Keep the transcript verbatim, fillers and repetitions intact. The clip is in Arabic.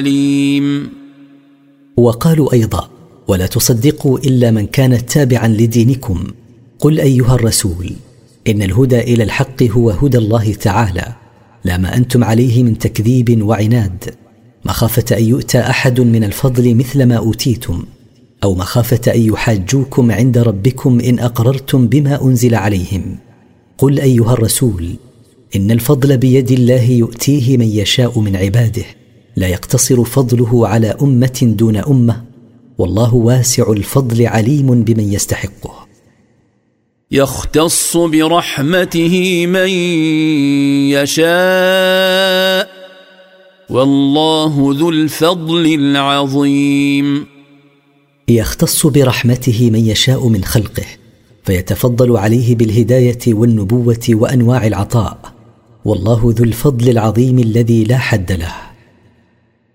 عليم. وقالوا أيضا: ولا تصدقوا إلا من كان تابعا لدينكم. قل أيها الرسول: إن الهدى إلى الحق هو هدى الله تعالى، لا ما أنتم عليه من تكذيب وعناد، مخافة أن يؤتى أحد من الفضل مثل ما أوتيتم، أو مخافة أن يحاجوكم عند ربكم إن أقررتم بما أنزل عليهم. قل أيها الرسول: إن الفضل بيد الله يؤتيه من يشاء من عباده، لا يقتصر فضله على أمة دون أمة، والله واسع الفضل عليم بمن يستحقه. يختص برحمته من يشاء والله ذو الفضل العظيم. يختص برحمته من يشاء من خلقه، فيتفضل عليه بالهداية والنبوة وأنواع العطاء، والله ذو الفضل العظيم الذي لا حد له.